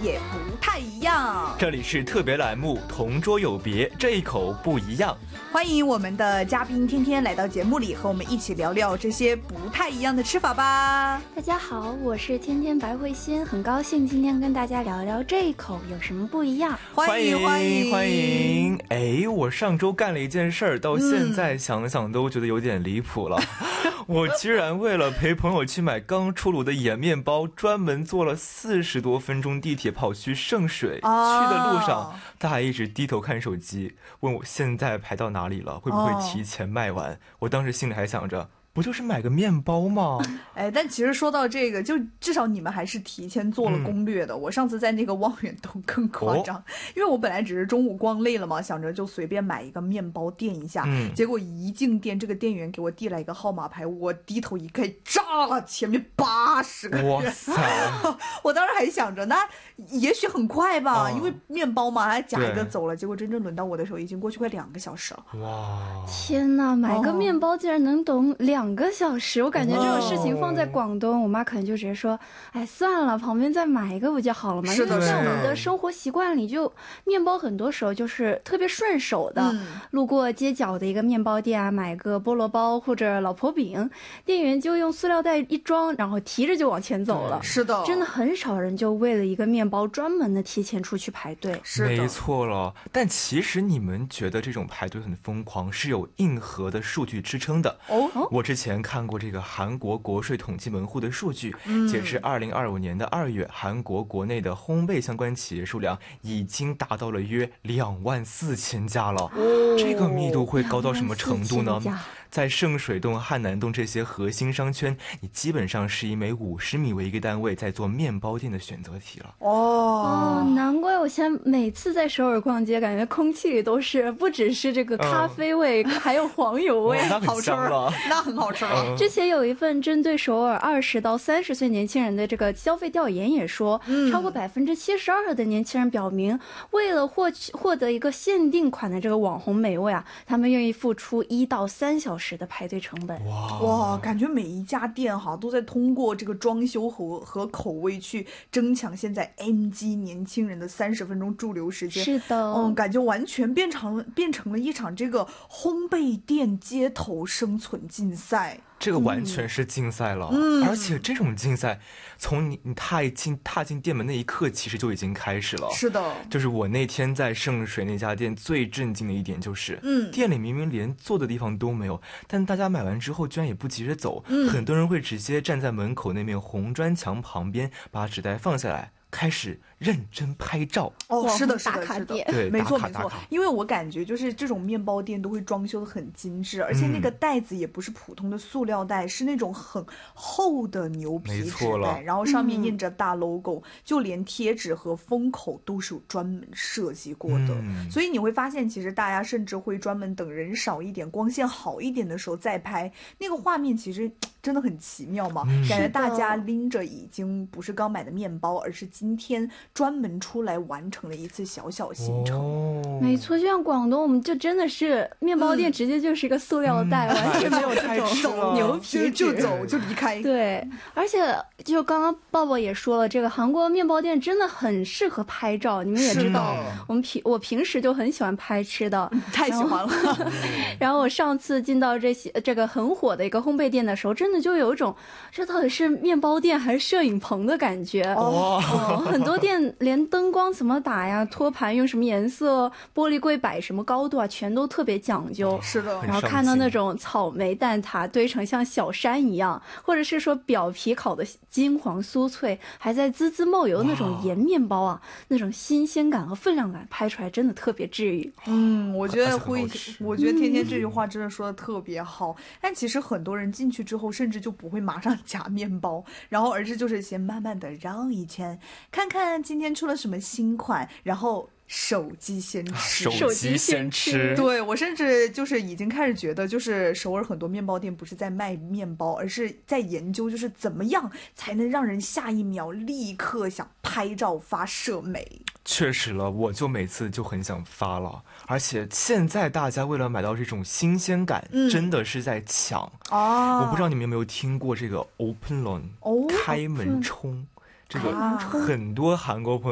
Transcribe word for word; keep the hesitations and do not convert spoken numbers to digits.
也不太一样。 这里是特别栏目同桌有别，这一口不一样。 欢迎我们的嘉宾天天来到节目里，和我们一起聊聊这些不太一样的吃法吧。 大家好，我是天天白慧心，很高兴今天跟大家聊聊这一口有什么不一样。 欢迎欢迎欢迎！哎，我上周干了一件事儿，到现在想想都觉得有点离谱了。嗯、我居然为了陪朋友去买刚出炉的盐面包，专门坐了四十多分钟地铁跑去圣水。 啊、 去的路上，他还一直低头看手机，问我现在排到哪里了，会不会提前卖完？哦、我当时心里还想着，不就是买个面包吗？ 哎，但其实说到这个，就至少你们还是提前做了攻略的。嗯、我上次在那个望远洞更夸张、哦，因为我本来只是中午逛累了嘛，想着就随便买一个面包垫一下。嗯、结果一进店，这个店员给我递来一个号码牌，我低头一看，炸了，前面八十个人。 哇塞！ 我当时还想着，那也许很快吧，哦、因为面包嘛，还夹一个走了。结果真正轮到我的时候，已经过去快两个小时了。 哇！ 天哪，买个面包竟然能等两。两个小时，我感觉这种事情放在广东，我妈可能就直接说：“哎，算了，旁边再买一个不就好了吗？” 是的， 因为在我们的生活习惯里，就面包很多时候就是特别顺手的。嗯、路过街角的一个面包店啊，买个菠萝包或者老婆饼，店员就用塑料袋一装，然后提着就往前走了。 是的， 真的很少人就为了一个面包专门的提前出去排队。 是的， 没错了。但其实你们觉得这种排队很疯狂，是有硬核的数据支撑的。哦，我之前看过这个韩国国税统计门户的数据，嗯、截至二零二五年的二月，韩国国内的烘焙相关企业数量已经达到了约两万四千家了。哦、这个密度会高到什么程度呢？在圣水洞、汉南洞这些核心商圈，你基本上是以每五十米为一个单位在做面包店的选择题了。 哦，哦难怪我现在每次在首尔逛街，感觉空气里都是不只是这个咖啡味，嗯、还有黄油味， 那很香了， 那很好吃了。 嗯、之前有一份针对首尔二十到三十岁年轻人的这个消费调研也说，嗯、超过百分之七十二的年轻人表明，为了获取获得一个限定款的这个网红美味啊，他们愿意付出一到三小时的排队成本。 哇哇，感觉每一家店哈都在通过这个装修和和口味去争抢现在 M G 年轻人的三十分钟驻留时间。 是的， 嗯，感觉完全变成变成了一场这个烘焙店街头生存竞赛。 这个完全是竞赛了，嗯、而且这种竞赛从你你踏进踏进店门那一刻，其实就已经开始了。 是的， 就是我那天在圣水那家店最震惊的一点就是，嗯，店里明明连坐的地方都没有，但大家买完之后居然也不急着走，嗯、很多人会直接站在门口那面红砖墙旁边，把纸袋放下来，开始认真拍照。 哦，是的，是的，是的， 对， 没错没错。因为我感觉就是这种面包店都会装修的很精致，而且那个袋子也不是普通的塑料袋，嗯、是那种很厚的牛皮纸袋，然后上面印着大 logo，嗯、就连贴纸和封口都是有专门设计过的。嗯、所以你会发现，其实大家甚至会专门等人少一点、光线好一点的时候再拍，那个画面其实真的很奇妙嘛。嗯、感觉大家拎着已经不是刚买的面包，而是今天专门出来完成了一次小小行程。 哦、 没错，就像广东，我们就真的是面包店直接就是一个塑料袋，嗯、完全没有这种牛皮就走就离开。 对，而且就刚刚抱抱也说了，这个韩国面包店真的很适合拍照。你们也知道，我们平我平时就很喜欢拍吃的， 太喜欢了。 然后, 然后我上次进到这些这个很火的一个烘焙店的时候，真的就有一种这到底是面包店还是摄影棚的感觉。哦，哦很多店连灯光怎么打呀，托盘用什么颜色，玻璃柜摆什么高度啊，全都特别讲究。 是的， 然后看到那种草莓蛋挞堆成像小山一样，或者是说表皮烤的金黄酥脆，还在滋滋冒油那种盐面包啊，那种新鲜感和分量感拍出来真的特别治愈。 嗯，我觉得会，我觉得天天这句话真的说的特别好。嗯、但其实很多人进去之后，甚至就不会马上夹面包，然后而是就是先慢慢的绕一圈，看看今天出了什么新款，然后手机先吃， 手机先吃。 对，我甚至就是已经开始觉得，就是首尔很多面包店不是在卖面包，而是在研究就是怎么样才能让人下一秒立刻想拍照发社美。 确实了，我就每次就很想发了，而且现在大家为了买到这种新鲜感，嗯、真的是在抢啊！我不知道你们有没有听过这个 open run、哦、开门冲，这个很多韩国朋友